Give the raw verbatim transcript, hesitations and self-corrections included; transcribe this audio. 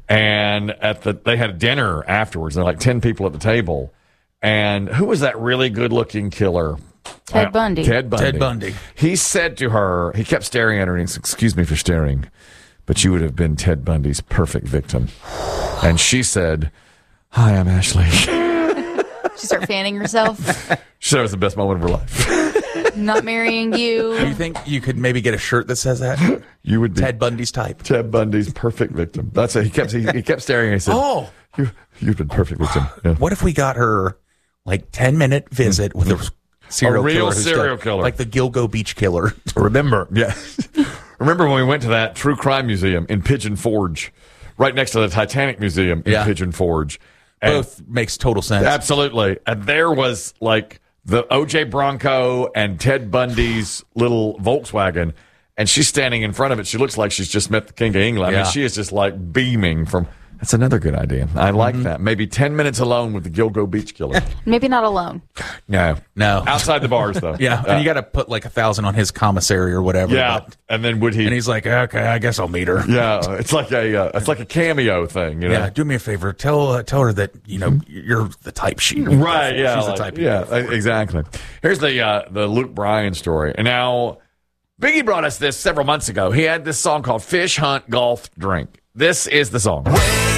And at the they had dinner afterwards. There were like ten people at the table. And who was that really good-looking killer? Ted Uh, Bundy. Ted Bundy. Ted Bundy. He said to her, he kept staring at her and he said, excuse me for staring, but you would have been Ted Bundy's perfect victim. And she said, hi, I'm Ashley. She started fanning herself. She said it was the best moment of her life. Not marrying you. Do you think you could maybe get a shirt that says that? You would be Ted Bundy's type. Ted Bundy's perfect victim. That's it. He kept he, he kept staring and he said, Oh. you, you've been perfect victim. Yeah. What if we got her like ten minute visit with a serial A real killer who's serial got- killer. like the Gilgo Beach Killer? Remember, yeah. Remember when we went to that true crime museum in Pigeon Forge, right next to the Titanic Museum in Yeah. Pigeon Forge? And Both makes total sense. absolutely. And there was like the O J Bronco and Ted Bundy's little Volkswagen, and she's standing in front of it. She looks like she's just met the King of England. I Yeah. mean, she is just like beaming from. That's another good idea. I like Mm-hmm. that. Maybe ten minutes alone with the Gilgo Beach Killer. Maybe not alone. No. No. Outside the bars, though. Yeah, Uh, and you got to put like a thousand on his commissary or whatever. yeah. but- And then would he. and he's like, okay, I guess I'll meet her. yeah. It's like a uh, it's like a cameo thing, you know? Yeah, do me a favor. Tell uh, tell her that you know you're the type she. Right, yeah, she's like- the type. you yeah, go for. exactly. Here's the uh, the Luke Bryan story. And now Biggie brought us this several months ago. He had this song called "Fish Hunt Golf Drink." This is the song.